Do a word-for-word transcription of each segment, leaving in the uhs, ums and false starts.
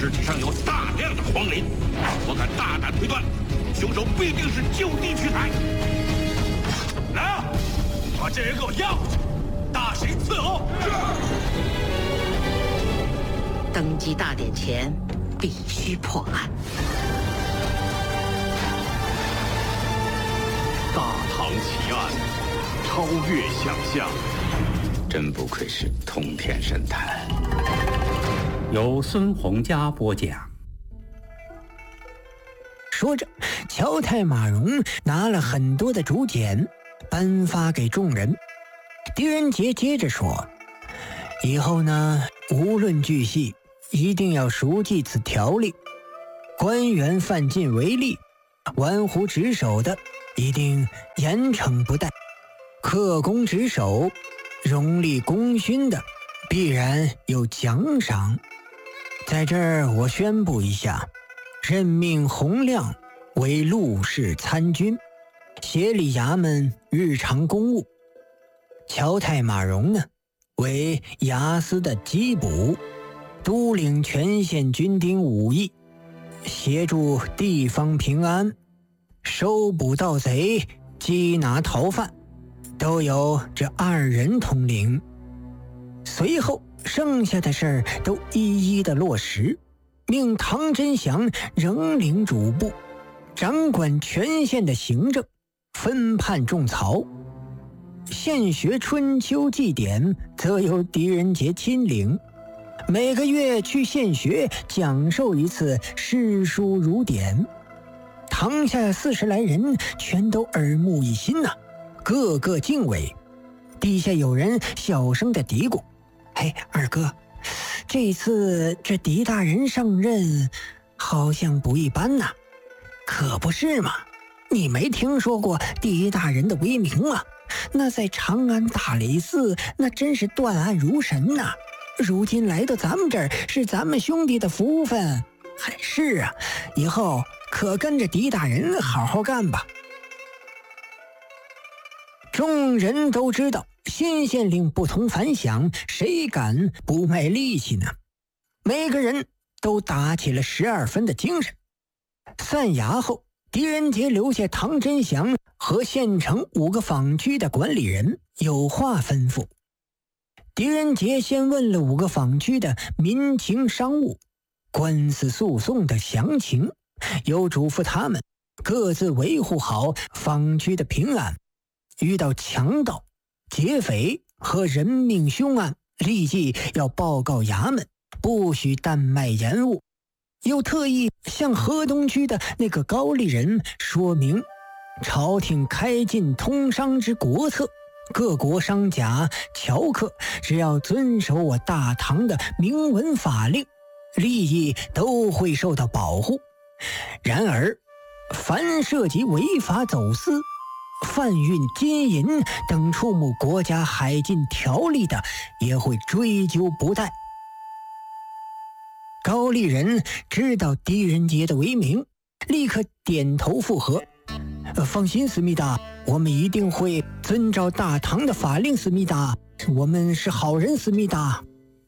尸体上有大量的黄磷，我敢大胆推断，凶手必定是就地取材。来啊，把这人给我押回去，大刑伺候。 登基大典前，必须破案。 大唐奇案，超越想象。 真不愧是通天神探。 由孙洪佳播讲。 说着，乔太马荣拿了很多的竹简颁发给众人。狄仁杰接着说，以后呢，无论巨细，一定要熟记此条例。官员犯禁违例，玩忽职守的，一定严惩不贷；恪公职守，荣立功勋的，必然有奖赏。在这儿我宣布一下，任命洪亮为陆氏参军，协理衙门日常公务；乔太马荣呢，为衙司的缉捕，督领全县军丁武艺，协助地方平安，收捕盗贼，缉拿逃犯，都由这二人统领。随后剩下的事儿都一一的落实，命唐真祥仍领主簿，掌管全县的行政，分判种草。县学春秋祭典则由狄仁杰亲领，每个月去县学讲授一次诗书儒典。堂下四十来人全都耳目一新呐、啊，个个敬畏。地下有人小声的嘀咕：“哎，二哥，这次这狄大人上任好像不一般呐、啊。”“可不是嘛，你没听说过狄大人的威名吗？那在长安大理寺那真是断案如神呐、啊。如今来到咱们这儿是咱们兄弟的福分。还是啊，以后可跟着狄大人好好干吧。”众人都知道新县令不同凡响，谁敢不卖力气呢？每个人都打起了十二分的精神。散衙后，狄仁杰留下唐真祥和县城五个坊区的管理人，有话吩咐。狄仁杰先问了五个坊区的民情商务、官司诉讼的详情，又嘱咐他们各自维护好坊区的平安，遇到强盗、劫匪和人命凶案，立即要报告衙门，不许怠慢延误。又特意向河东区的那个高丽人说明，朝廷开禁通商之国策，各国商贾、樵客只要遵守我大唐的明文法令，利益都会受到保护。然而，凡涉及违法走私、贩运金银等触目国家海禁条例的，也会追究不贷。高丽人知道狄仁杰的威名，立刻点头附和：“放心，思密达，我们一定会遵照大唐的法令，思密达，我们是好人，思密达。”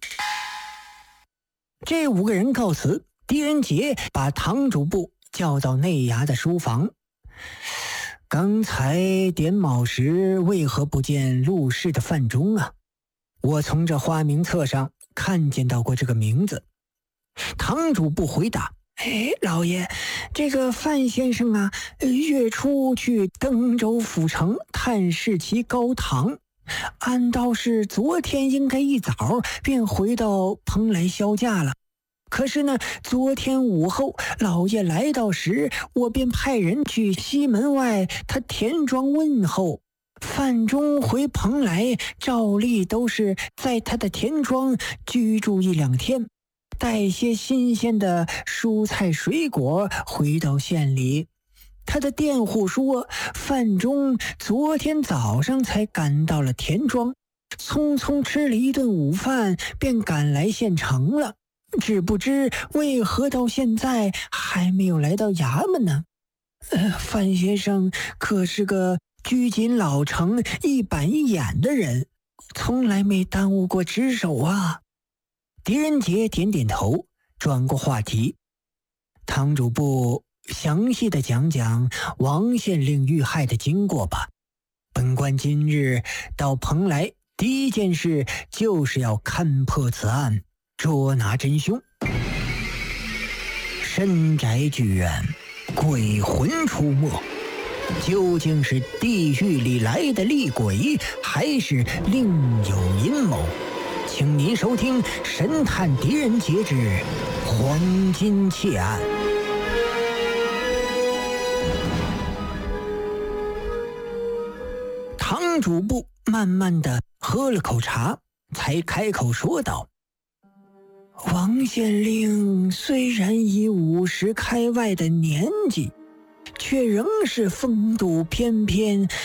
这五个人告辞，狄仁杰把唐主簿叫到内衙的书房。刚才点卯时为何不见陆氏的范中啊？我从这花名册上看见到过这个名字。堂主簿回答：“哎，老爷，这个范先生啊，月初去登州府城探视其高堂，按道是昨天应该一早便回到蓬莱销假了。可是呢，昨天午后老爷来到时，我便派人去西门外他田庄问候。范中回蓬莱，照例都是在他的田庄居住一两天，带些新鲜的蔬菜水果回到县里。他的佃户说，范中昨天早上才赶到了田庄，匆匆吃了一顿午饭，便赶来县城了。只不知为何到现在还没有来到衙门呢？呃，范先生可是个拘谨老成、一板一眼的人，从来没耽误过职守啊。狄仁杰点点头， 转过话题。堂主簿详细的讲讲王县令遇害的经过吧。本官今日到蓬莱，第一件事就是要勘破此案，捉拿真凶。深宅剧院，鬼魂出没，究竟是地狱里来的厉鬼，还是另有阴谋？请您收听《神探狄仁杰之黄金窃案》。堂主簿慢慢的喝了口茶，才开口说道：王县令虽然已五十开外的年纪，却仍是风度翩翩、